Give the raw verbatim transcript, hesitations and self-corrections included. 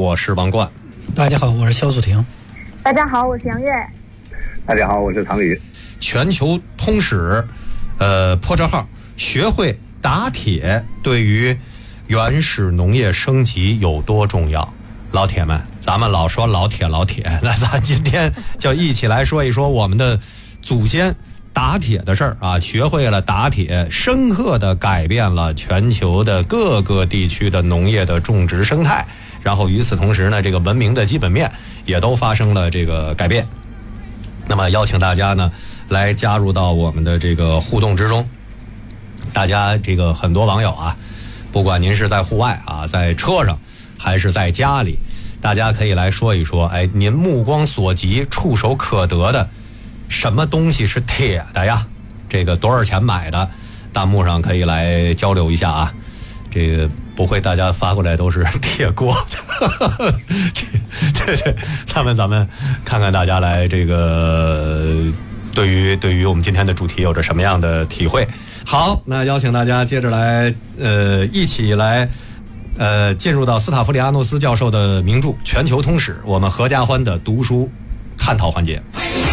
我是王冠。 大家好，我是肖素婷。 大家好，我是杨月。 大家好，我是唐宇。 全球通史，呃，破折号，学会打铁对于原始农业升级有多重要？老铁们，咱们老说老铁老铁，那咱今天就一起来说一说我们的祖先打铁的事儿啊。学会了打铁，深刻地改变了全球的各个地区的农业的种植生态，然后与此同时呢，这个文明的基本面也都发生了这个改变。那么邀请大家呢来加入到我们的这个互动之中。大家这个很多网友啊，不管您是在户外啊，在车上还是在家里，大家可以来说一说，哎，您目光所及、触手可得的什么东西是铁的呀？这个多少钱买的？弹幕上可以来交流一下啊。这个不会大家发过来都是铁锅对对，咱们咱们看看大家来这个对于对于我们今天的主题有着什么样的体会。好，那邀请大家接着来呃一起来呃进入到斯塔夫里阿诺斯教授的名著《全球通史》，我们合家欢的读书探讨环节。